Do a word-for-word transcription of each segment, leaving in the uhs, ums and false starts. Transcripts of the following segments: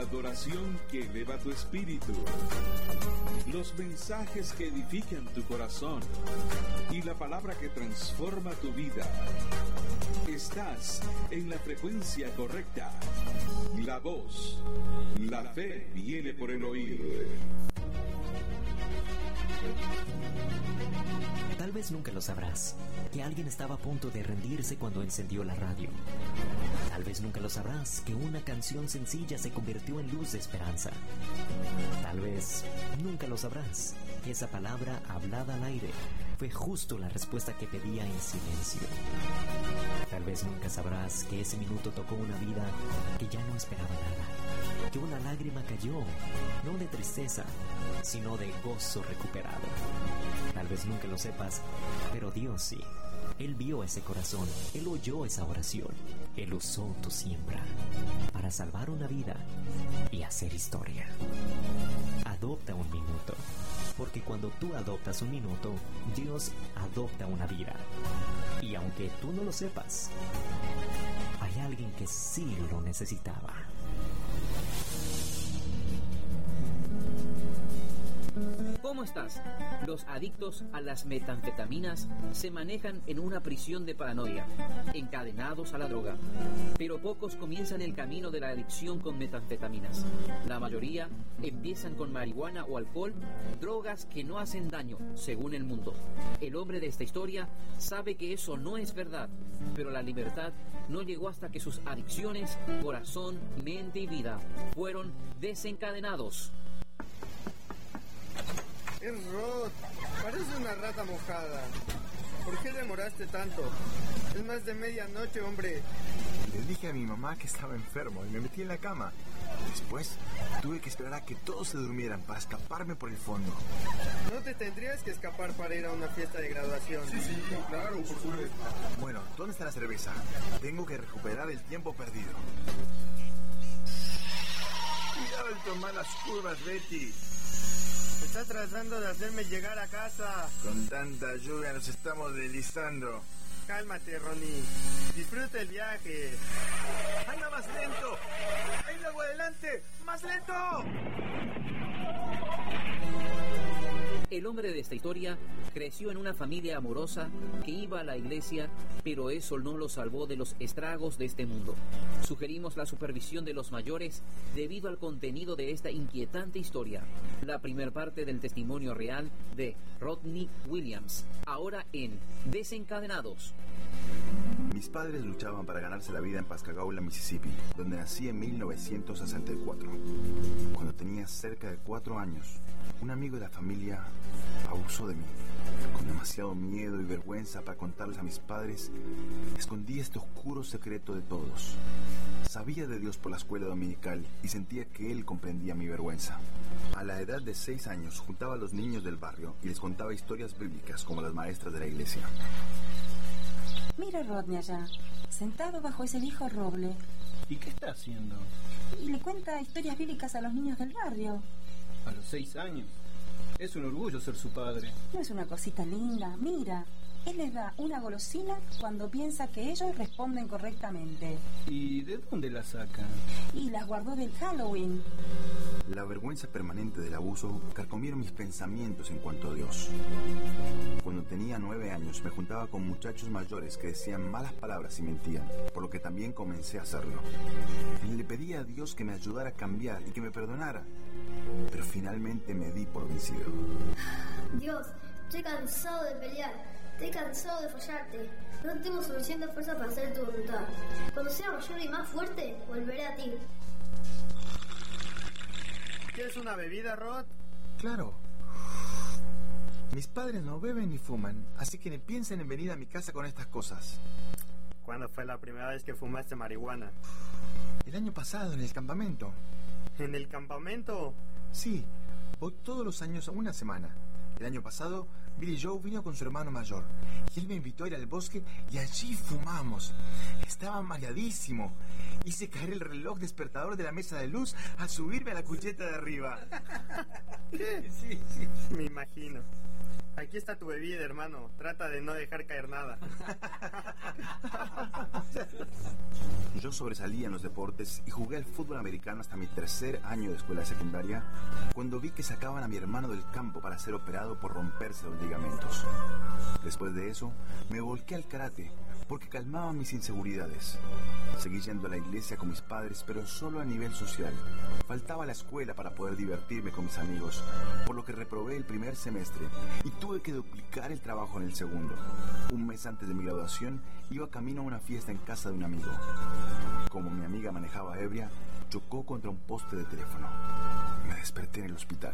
adoración que eleva tu espíritu, los mensajes que edifican tu corazón y la palabra que transforma tu vida. Estás en la frecuencia correcta. La voz, la fe viene por el oír. Tal vez nunca lo sabrás, que alguien estaba a punto de rendirse cuando encendió la radio. Tal vez nunca lo sabrás, que una canción sencilla se convirtió en luz de esperanza. Tal vez nunca lo sabrás, que esa palabra hablada al aire fue justo la respuesta que pedía en silencio. Tal vez nunca sabrás que ese minuto tocó una vida que ya no esperaba nada, que una lágrima cayó, no de tristeza, sino de gozo recuperado. Tal vez nunca lo sepas, pero Dios sí. Él vio ese corazón, Él oyó esa oración, Él usó tu siembra para salvar una vida y hacer historia. Adopta un minuto, porque cuando tú adoptas un minuto, Dios adopta una vida. Y aunque tú no lo sepas, hay alguien que sí lo necesitaba. ¿Cómo estás? Los adictos a las metanfetaminas se manejan en una prisión de paranoia, encadenados a la droga. Pero pocos comienzan el camino de la adicción con metanfetaminas. La mayoría empiezan con marihuana o alcohol, drogas que no hacen daño, según el mundo. El hombre de esta historia sabe que eso no es verdad, pero la libertad no llegó hasta que sus adicciones, corazón, mente y vida fueron desencadenados. Es Rod, parece una rata mojada. ¿Por qué demoraste tanto? Es más de medianoche, hombre. Le dije a mi mamá que estaba enfermo y me metí en la cama. Después tuve que esperar a que todos se durmieran para escaparme por el fondo. No te tendrías que escapar para ir a una fiesta de graduación. Sí, sí, claro, por supuesto. Bueno, ¿dónde está la cerveza? Tengo que recuperar el tiempo perdido. Cuidado al tomar las curvas, Betty. Estás tratando de hacerme llegar a casa. Con tanta lluvia nos estamos deslizando. Cálmate, Ronnie. Disfruta el viaje. ¡Anda más lento! ¡Hay algo adelante! ¡Más lento! El hombre de esta historia creció en una familia amorosa que iba a la iglesia, pero eso no lo salvó de los estragos de este mundo. Sugerimos la supervisión de los mayores debido al contenido de esta inquietante historia. La primer parte del testimonio real de Rodney Williams, ahora en Desencadenados. Mis padres luchaban para ganarse la vida en Pascagoula, Mississippi, donde nací en mil novecientos sesenta y cuatro. Cuando tenía cerca de cuatro años, un amigo de la familia abusó de mí. Con demasiado miedo y vergüenza para contarles a mis padres, escondí este oscuro secreto de todos. Sabía de Dios por la escuela dominical y sentía que Él comprendía mi vergüenza. A la edad de seis años, juntaba a los niños del barrio y les contaba historias bíblicas como las maestras de la iglesia. Mira a Rodney allá, sentado bajo ese viejo roble. ¿Y qué está haciendo? Y le cuenta historias bíblicas a los niños del barrio. A los seis años. Es un orgullo ser su padre. No es una cosita linda, mira. Él les da una golosina cuando piensa que ellos responden correctamente. ¿Y de dónde la saca? Y las guardó del Halloween. La vergüenza permanente del abuso carcomieron mis pensamientos en cuanto a Dios. Cuando tenía nueve años me juntaba con muchachos mayores que decían malas palabras y mentían, por lo que también comencé a hacerlo. Y le pedí a Dios que me ayudara a cambiar y que me perdonara, pero finalmente me di por vencido. Dios, estoy cansado de pelear. Estoy cansado de fallarte. No tengo suficiente fuerza para hacer tu voluntad. Cuando sea mayor y más fuerte, volveré a ti. ¿Quieres una bebida, Rod? Claro. Mis padres no beben ni fuman, así que ni piensen en venir a mi casa con estas cosas. ¿Cuándo fue la primera vez que fumaste marihuana? El año pasado, en el campamento. ¿En el campamento? Sí, voy todos los años a una semana. El año pasado, Billy Joe vino con su hermano mayor y él me invitó a ir al bosque y allí fumamos. Estaba mareadísimo. Hice caer el reloj despertador de la mesa de luz al subirme a la cucheta de arriba. ¿Qué? Sí, sí, me imagino. Aquí está tu bebida, hermano. Trata de no dejar caer nada. Yo sobresalía en los deportes y jugué al fútbol americano hasta mi tercer año de escuela secundaria, cuando vi que sacaban a mi hermano del campo para ser operado por romperse los ligamentos. Después de eso, me volqué al karate, porque calmaba mis inseguridades. Seguí yendo a la iglesia con mis padres, pero solo a nivel social. Faltaba a la escuela para poder divertirme con mis amigos, por lo que reprobé el primer semestre y tuve que duplicar el trabajo en el segundo. Un mes antes de mi graduación, iba camino a una fiesta en casa de un amigo. Como mi amiga manejaba ebria, chocó contra un poste de teléfono. Me desperté en el hospital.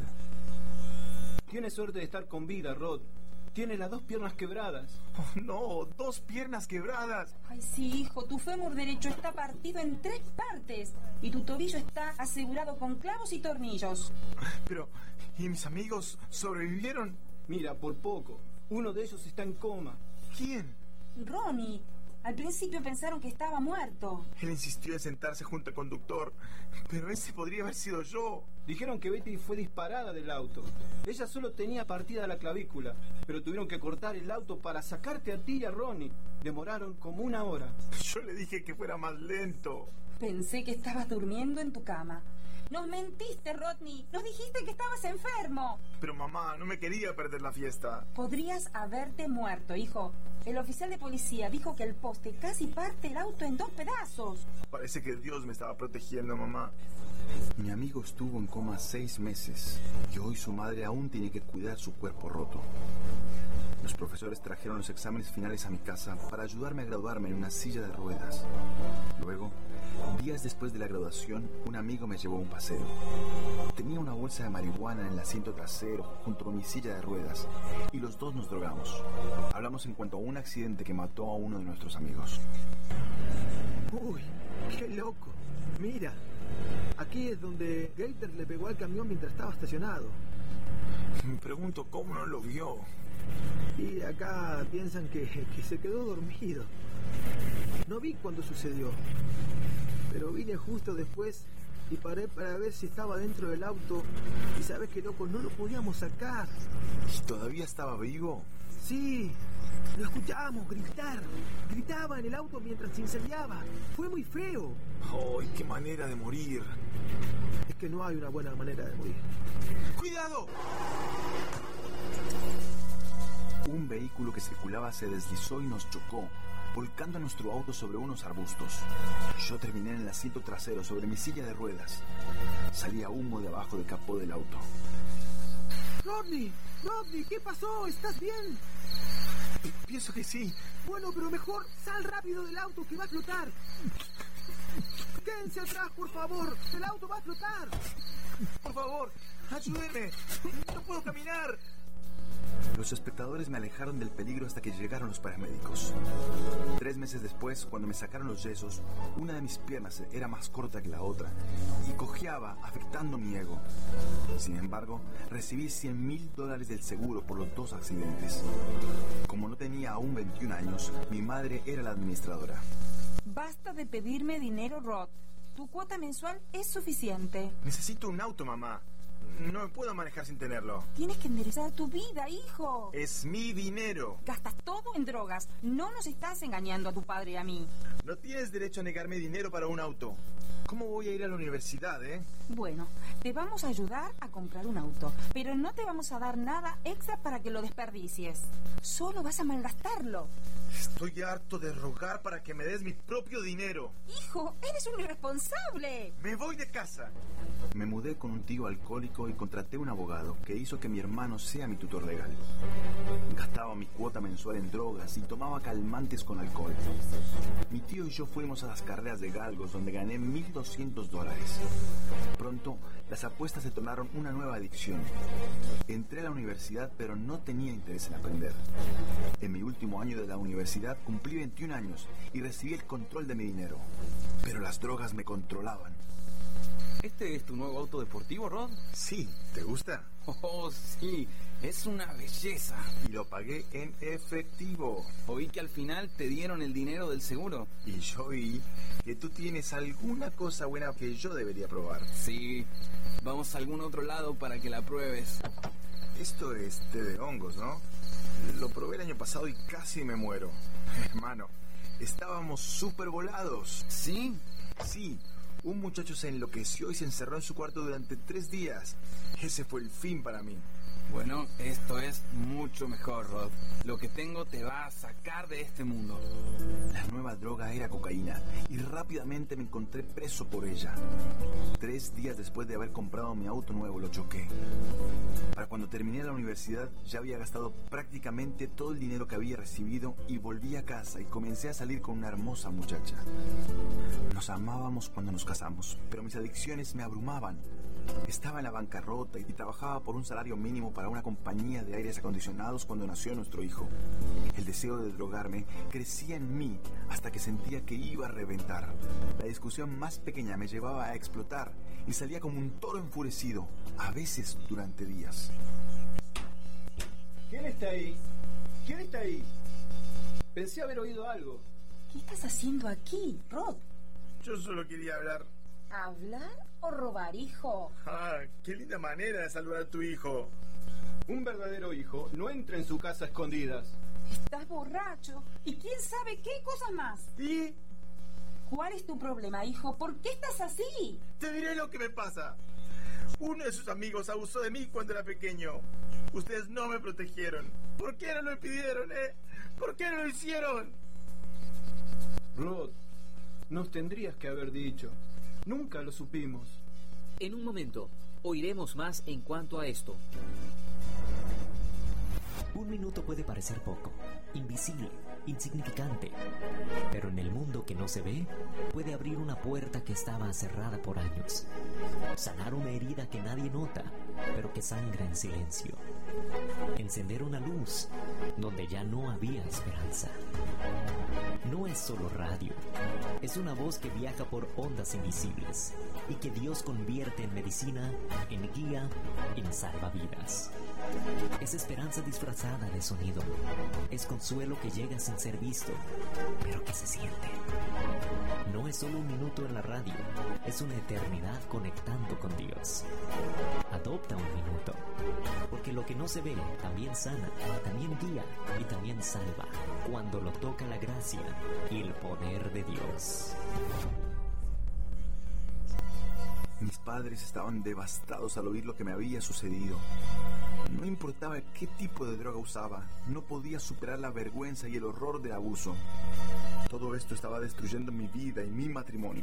Tienes suerte de estar con vida, Rod. Tienes las dos piernas quebradas. Oh, no, dos piernas quebradas. Ay, sí, hijo, tu fémur derecho está partido en tres partes y tu tobillo está asegurado con clavos y tornillos. Pero, ¿y mis amigos sobrevivieron? Mira, por poco. Uno de ellos está en coma. ¿Quién? Ronnie. Al principio pensaron que estaba muerto. Él insistió en sentarse junto al conductor, pero ese podría haber sido yo. Dijeron que Betty fue disparada del auto. Ella solo tenía partida la clavícula, pero tuvieron que cortar el auto para sacarte a ti y a Ronnie. Demoraron como una hora. Yo le dije que fuera más lento. Pensé que estabas durmiendo en tu cama. Nos mentiste, Rodney. Nos dijiste que estabas enfermo. Pero mamá, no me quería perder la fiesta. Podrías haberte muerto, hijo. El oficial de policía dijo que el poste casi parte el auto en dos pedazos. Parece que Dios me estaba protegiendo, mamá. Mi amigo estuvo en coma seis meses y hoy su madre aún tiene que cuidar su cuerpo roto. Los profesores trajeron los exámenes finales a mi casa para ayudarme a graduarme en una silla de ruedas. Luego, días después de la graduación, un amigo me llevó a un paseo. Tenía una bolsa de marihuana en el asiento trasero junto a mi silla de ruedas y los dos nos drogamos. Hablamos en cuanto a un accidente que mató a uno de nuestros amigos. Uy, qué loco. Mira, aquí es donde Gator le pegó al camión mientras estaba estacionado. Me pregunto cómo no lo vio. Y acá piensan que, que se quedó dormido. No vi cuando sucedió, pero vine justo después y paré para ver si estaba dentro del auto. Y sabes que, loco, no lo podíamos sacar. ¿Y todavía estaba vivo? Sí, lo escuchábamos gritar. Gritaba en el auto mientras se incendiaba. Fue muy feo. ¡Ay, qué manera de morir! Es que no hay una buena manera de morir. ¡Cuidado! Un vehículo que circulaba se deslizó y nos chocó, volcando nuestro auto sobre unos arbustos. Yo terminé en el asiento trasero sobre mi silla de ruedas. Salía humo de abajo del capó del auto. Rodney, Rodney, ¿qué pasó? ¿Estás bien? P- pienso que sí. Bueno, pero mejor sal rápido del auto que va a flotar. Quédense atrás, por favor. El auto va a flotar. Por favor, ayúdenme. No puedo caminar. Los espectadores me alejaron del peligro hasta que llegaron los paramédicos. Tres meses después, cuando me sacaron los yesos, una de mis piernas era más corta que la otra y cojeaba, afectando mi ego. Sin embargo, recibí cien mil dólares del seguro por los dos accidentes. Como no tenía aún veintiún años, mi madre era la administradora. Basta de pedirme dinero, Rod. Tu cuota mensual es suficiente. Necesito un auto, mamá. No me puedo manejar sin tenerlo. Tienes que enderezar tu vida, hijo. Es mi dinero. Gastas todo en drogas. No nos estás engañando a tu padre y a mí. No tienes derecho a negarme dinero para un auto. ¿Cómo voy a ir a la universidad, eh? Bueno, te vamos a ayudar a comprar un auto, pero no te vamos a dar nada extra para que lo desperdicies. Solo vas a malgastarlo. Estoy harto de rogar para que me des mi propio dinero. Hijo, eres un irresponsable. Me voy de casa. Me mudé con un tío alcohólico y contraté un abogado que hizo que mi hermano sea mi tutor legal. Gastaba mi cuota mensual en drogas y tomaba calmantes con alcohol. Mi tío y yo fuimos a las carreras de galgos donde gané mil doscientos dólares. Pronto, las apuestas se tornaron una nueva adicción. Entré a la universidad, pero no tenía interés en aprender. En mi último año de la universidad cumplí veintiún años y recibí el control de mi dinero. Pero las drogas me controlaban. ¿Este es tu nuevo auto deportivo, Rod? Sí, ¿te gusta? Oh, sí, es una belleza. Y lo pagué en efectivo. Oí que al final te dieron el dinero del seguro. Y yo oí que tú tienes alguna cosa buena que yo debería probar. Sí, vamos a algún otro lado para que la pruebes. Esto es té de hongos, ¿no? Lo probé el año pasado y casi me muero. Hermano, estábamos súper volados. ¿Sí? Sí. Un muchacho se enloqueció y se encerró en su cuarto durante tres días. Ese fue el fin para mí. Bueno, esto es mucho mejor, Rod. Lo que tengo te va a sacar de este mundo. La nueva droga era cocaína y rápidamente me encontré preso por ella. Tres días después de haber comprado mi auto nuevo lo choqué. Para cuando terminé la universidad ya había gastado prácticamente todo el dinero que había recibido y volví a casa y comencé a salir con una hermosa muchacha. Nos amábamos cuando nos casamos, pero mis adicciones me abrumaban. Estaba en la bancarrota y trabajaba por un salario mínimo para una compañía de aires acondicionados cuando nació nuestro hijo. El deseo de drogarme crecía en mí hasta que sentía que iba a reventar. La discusión más pequeña me llevaba a explotar y salía como un toro enfurecido, a veces durante días. ¿Quién está ahí? ¿Quién está ahí? Pensé haber oído algo. ¿Qué estás haciendo aquí, Rod? Yo solo quería hablar. ¿Hablar o robar, hijo? Ah, qué linda manera de saludar a tu hijo. Un verdadero hijo no entra en su casa a escondidas. Estás borracho y quién sabe qué cosas más. ¿Y? ¿Cuál es tu problema, hijo? ¿Por qué estás así? Te diré lo que me pasa. Uno de sus amigos abusó de mí cuando era pequeño. Ustedes no me protegieron. ¿Por qué no lo impidieron, eh? ¿Por qué no lo hicieron? Rod, nos tendrías que haber dicho. Nunca lo supimos. En un momento, oiremos más en cuanto a esto. Un minuto puede parecer poco, invisible, insignificante, pero en el mundo que no se ve, puede abrir una puerta que estaba cerrada por años, sanar una herida que nadie nota, pero que sangra en silencio, encender una luz donde ya no había esperanza. No es solo radio, es una voz que viaja por ondas invisibles y que Dios convierte en medicina, en guía, en salvavidas. Es esperanza disfrazada de sonido, es consuelo que llega sin ser visto, pero que se siente. No es solo un minuto en la radio, es una eternidad conectando con Dios. Adopta un minuto, porque lo que no se ve también sana, también guía y también salva, cuando lo toca la gracia y el poder de Dios. Mis padres estaban devastados al oír lo que me había sucedido. No importaba qué tipo de droga usaba, no podía superar la vergüenza y el horror del abuso. Todo esto estaba destruyendo mi vida y mi matrimonio.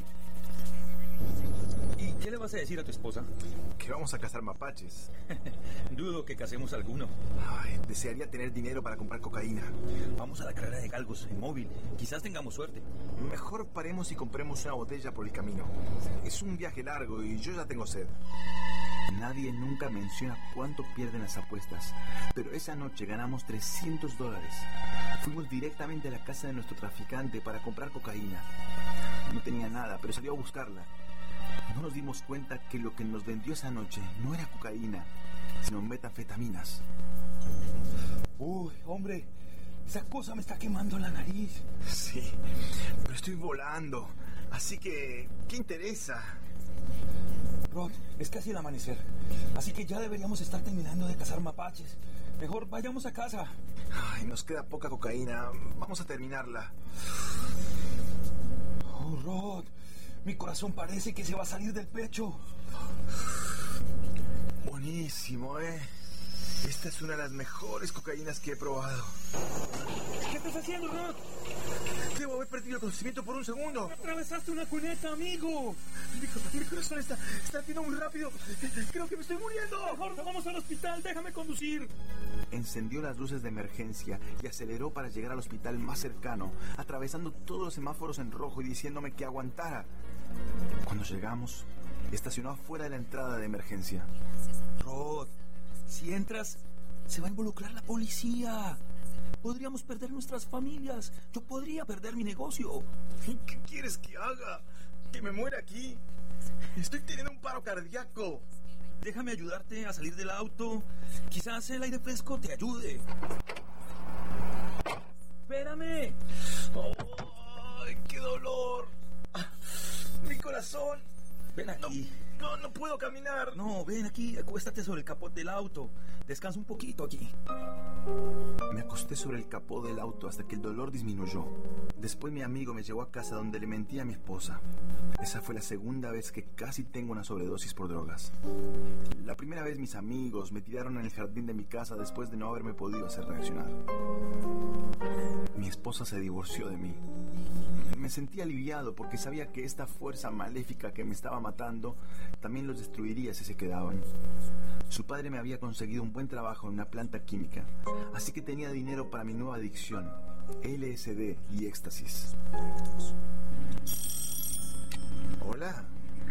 ¿Y qué le vas a decir a tu esposa? Que vamos a cazar mapaches. Dudo que casemos alguno. Ay, desearía tener dinero para comprar cocaína. Vamos a la carrera de galgos en móvil. Quizás tengamos suerte. Mejor paremos y compremos una botella por el camino. Es un viaje largo y yo ya tengo sed. Nadie nunca menciona cuánto pierden las apuestas, pero esa noche ganamos trescientos dólares. Fuimos directamente a la casa de nuestro traficante para comprar cocaína. No tenía nada, pero salió a buscarla. No nos dimos cuenta que lo que nos vendió esa noche no era cocaína, sino metanfetaminas. Uy, hombre, esa cosa me está quemando la nariz. Sí, pero estoy volando, así que, ¿qué interesa? Rod, es casi el amanecer, así que ya deberíamos estar terminando de cazar mapaches. Mejor vayamos a casa. Ay, nos queda poca cocaína, vamos a terminarla. Oh, Rod, mi corazón parece que se va a salir del pecho. Buenísimo, ¿eh? Esta es una de las mejores cocaínas que he probado. ¿Qué estás haciendo, Rod? Debo haber perdido el conocimiento por un segundo. Atravesaste una cuneta, amigo. Mi, mi corazón está, está latiendo muy rápido. Creo que me estoy muriendo. Mejor vamos al hospital, déjame conducir. Encendió las luces de emergencia y aceleró para llegar al hospital más cercano, atravesando todos los semáforos en rojo y diciéndome que aguantara. Cuando llegamos, estacionó afuera de la entrada de emergencia. Rod, si entras, se va a involucrar la policía. Podríamos perder nuestras familias. Yo podría perder mi negocio. ¿Qué quieres que haga? ¿Que me muera aquí? Estoy teniendo un paro cardíaco. Déjame ayudarte a salir del auto. Quizás el aire fresco te ayude. ¡Espérame! ¡Ay, qué dolor! Mi corazón. Ven aquí. No, No, no puedo caminar. No, ven aquí, acuéstate sobre el capó del auto. Descansa un poquito aquí. Me acosté sobre el capó del auto hasta que el dolor disminuyó. Después mi amigo me llevó a casa donde le mentí a mi esposa. Esa fue la segunda vez que casi tengo una sobredosis por drogas. La primera vez mis amigos me tiraron en el jardín de mi casa después de no haberme podido hacer reaccionar. Mi esposa se divorció de mí. Me sentí aliviado porque sabía que esta fuerza maléfica que me estaba matando también los destruiría si se quedaban. Su padre me había conseguido un buen trabajo en una planta química, así que tenía dinero para mi nueva adicción, L S D y éxtasis. ¿Hola?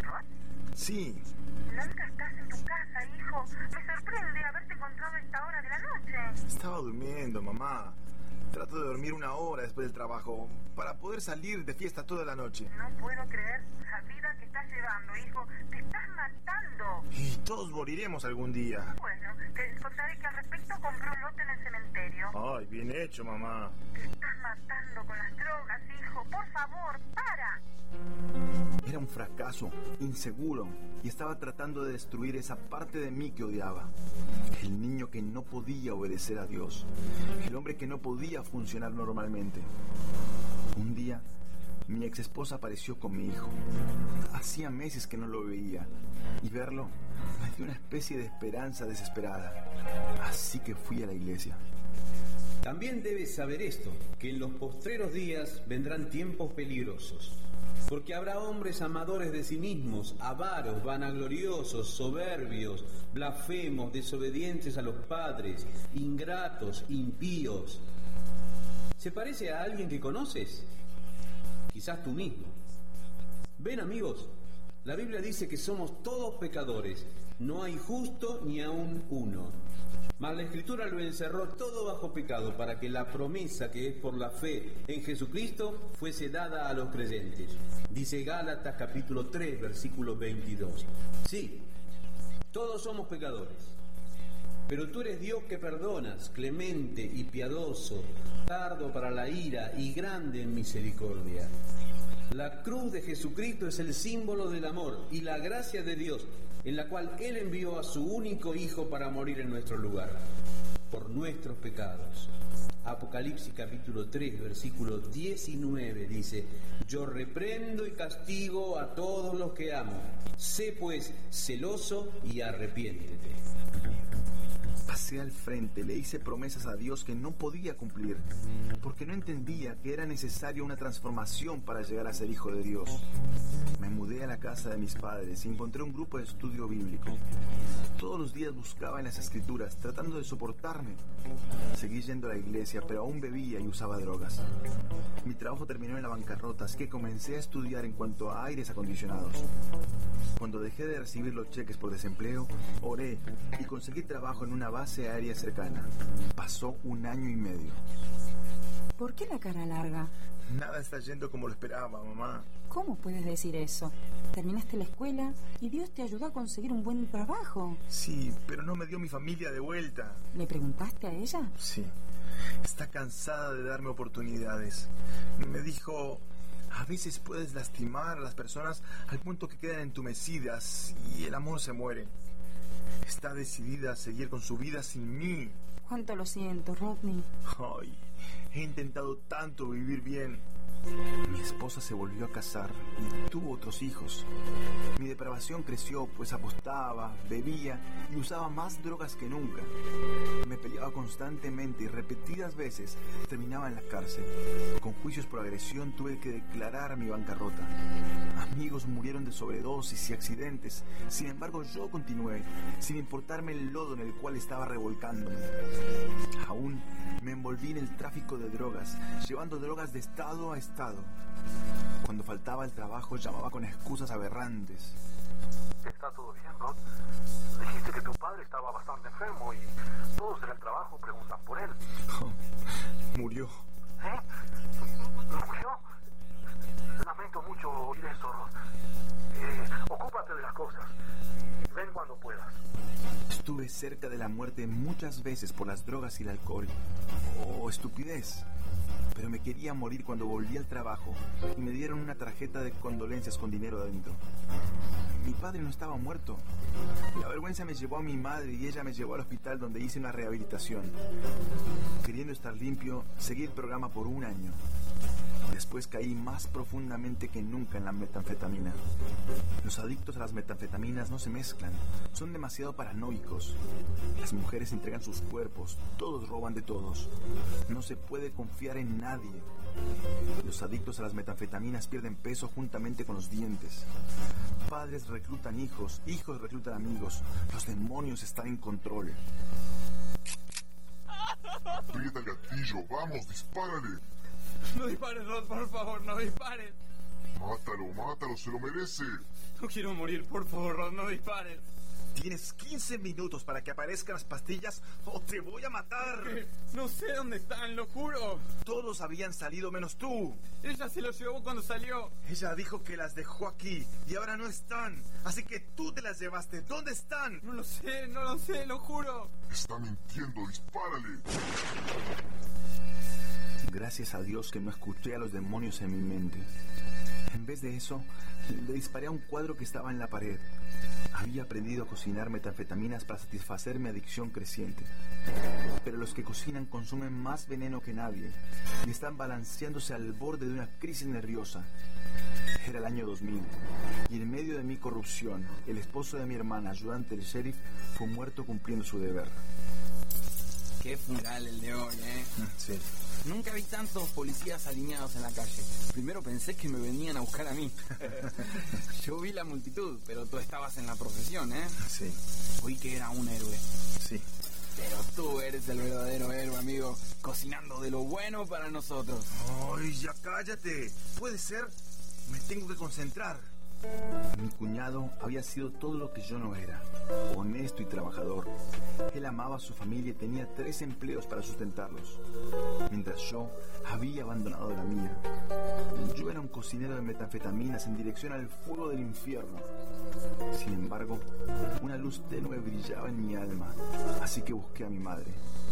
Sí. Nunca estás en tu casa, hijo. Me sorprende haberte encontrado a esta hora de la noche. Estaba durmiendo, mamá. Trato de dormir una hora después del trabajo para poder salir de fiesta toda la noche. No puedo creer la vida que estás llevando, hijo. Te estás matando. Y todos moriremos algún día. Bueno, te contaré que al respecto compré un lote en el cementerio. Ay, bien hecho, mamá. Te estás matando con las drogas, hijo. Por favor, para. Era un fracaso, inseguro, y estaba tratando de destruir esa parte de mí que odiaba. El niño que no podía obedecer a Dios. El hombre que no podía funcionar normalmente. Un día, mi ex esposa apareció con mi hijo. Hacía meses que no lo veía, y verlo me dio una especie de esperanza desesperada. Así que fui a la iglesia. También debes saber esto, que en los postreros días vendrán tiempos peligrosos. Porque habrá hombres amadores de sí mismos, avaros, vanagloriosos, soberbios, blasfemos, desobedientes a los padres, ingratos, impíos. ¿Se parece a alguien que conoces? Quizás tú mismo. Ven, amigos, la Biblia dice que somos todos pecadores, no hay justo ni aun uno. Mas la Escritura lo encerró todo bajo pecado para que la promesa que es por la fe en Jesucristo fuese dada a los creyentes. Dice Gálatas capítulo tres, versículo veintidós. Sí, todos somos pecadores, pero tú eres Dios que perdonas, clemente y piadoso, tardo para la ira y grande en misericordia. La cruz de Jesucristo es el símbolo del amor y la gracia de Dios, en la cual Él envió a su único Hijo para morir en nuestro lugar, por nuestros pecados. Apocalipsis capítulo tres, versículo diecinueve dice: yo reprendo y castigo a todos los que amo. Sé pues celoso y arrepiéntete. Pasé al frente, le hice promesas a Dios que no podía cumplir, porque no entendía que era necesaria una transformación para llegar a ser hijo de Dios. Me mudé a la casa de mis padres y encontré un grupo de estudio bíblico. Todos los días buscaba en las escrituras, tratando de soportarme. Seguí yendo a la iglesia, pero aún bebía y usaba drogas. Mi trabajo terminó en la bancarrota, así que comencé a estudiar en cuanto a aires acondicionados. Cuando dejé de recibir los cheques por desempleo, oré y conseguí trabajo en una base aérea cercana. Pasó un año y medio. ¿Por qué la cara larga? Nada está yendo como lo esperaba, mamá. ¿Cómo puedes decir eso? Terminaste la escuela y Dios te ayudó a conseguir un buen trabajo. Sí, pero no me dio mi familia de vuelta. ¿Le preguntaste a ella? Sí. Está cansada de darme oportunidades. Me dijo: a veces puedes lastimar a las personas al punto que quedan entumecidas y el amor se muere. Está decidida a seguir con su vida sin mí. Cuánto lo siento, Rodney. Ay, he intentado tanto vivir bien. Mi esposa se volvió a casar y tuvo otros hijos. Mi depravación creció, pues apostaba, bebía y usaba más drogas que nunca. Me peleaba constantemente y repetidas veces terminaba en la cárcel. Con juicios por agresión tuve que declarar mi bancarrota. Amigos murieron de sobredosis y accidentes. Sin embargo, yo continué, sin importarme el lodo en el cual estaba revolcándome. Aún me envolví en el tráfico de drogas, llevando drogas de estado a estado. Cuando faltaba el trabajo, llamaba con excusas aberrantes. ¿Está todo bien, Rod? Dijiste que tu padre estaba bastante enfermo y todos en el trabajo preguntan por él. Oh, murió. ¿Eh? ¿Murió? Lamento mucho oír eso, Rod. Eh, ocúpate de las cosas y ven cuando puedas. Estuve cerca de la muerte muchas veces por las drogas y el alcohol. Oh, estupidez. Pero me quería morir cuando volví al trabajo y me dieron una tarjeta de condolencias con dinero adentro. Mi padre no estaba muerto. La vergüenza me llevó a mi madre y ella me llevó al hospital donde hice una rehabilitación. Queriendo estar limpio, seguí el programa por un año. Después caí más profundamente que nunca en la metanfetamina. Los adictos a las metanfetaminas no se mezclan, son demasiado paranoicos. Las mujeres entregan sus cuerpos, todos roban de todos. No se puede confiar en nadie. Los adictos a las metanfetaminas pierden peso juntamente con los dientes. Padres reclutan hijos, hijos reclutan amigos. Los demonios están en control. Aprieta el gatillo, vamos, dispárale. No dispares, Rod, por favor, no dispares. Mátalo, mátalo, se lo merece. No quiero morir, por favor, Rod, no dispares. Tienes quince minutos para que aparezcan las pastillas o te voy a matar. ¿Qué? No sé dónde están, lo juro. Todos habían salido menos tú. Ella se los llevó cuando salió. Ella dijo que las dejó aquí y ahora no están. Así que tú te las llevaste. ¿Dónde están? No lo sé, no lo sé, lo juro. Está mintiendo, dispárale. Gracias a Dios que no escuché a los demonios en mi mente. En vez de eso, le disparé a un cuadro que estaba en la pared. Había aprendido a cocinar metanfetaminas para satisfacer mi adicción creciente. Pero los que cocinan consumen más veneno que nadie y están balanceándose al borde de una crisis nerviosa. Era el año dos mil y en medio de mi corrupción, el esposo de mi hermana, ayudante del sheriff, fue muerto cumpliendo su deber. Qué funeral el de hoy, ¿eh? Sí. Nunca vi tantos policías alineados en la calle. Primero pensé que me venían a buscar a mí. Yo vi la multitud, pero tú estabas en la procesión, ¿eh? Sí. Oí que era un héroe. Sí. Pero tú eres el verdadero héroe, amigo. Cocinando de lo bueno para nosotros. ¡Ay, ya cállate! ¿Puede ser? Me tengo que concentrar. Mi cuñado había sido todo lo que yo no era, honesto y trabajador. Él amaba a su familia y tenía tres empleos para sustentarlos, mientras yo había abandonado la mía. Yo era un cocinero de metanfetaminas en dirección al fuego del infierno. Sin embargo, una luz tenue brillaba en mi alma, así que busqué a mi madre.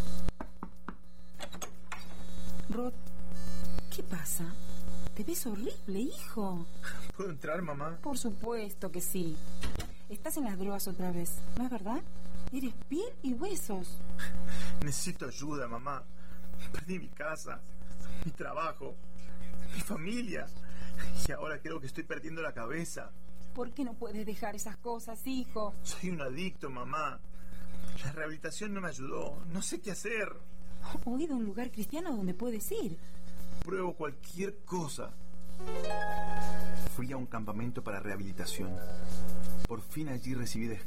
Rod, ¿qué pasa? Te ves horrible, hijo. ¿Puedo entrar, mamá? Por supuesto que sí. Estás en las drogas otra vez, ¿no es verdad? Eres piel y huesos. Necesito ayuda, mamá. Perdí mi casa, mi trabajo, mi familia. Y ahora creo que estoy perdiendo la cabeza. ¿Por qué no puedes dejar esas cosas, hijo? Soy un adicto, mamá. La rehabilitación no me ayudó. No sé qué hacer. O ir a un lugar cristiano donde puedes ir. Pruebo cualquier cosa. Fui a un campamento para rehabilitación. Por fin allí recibí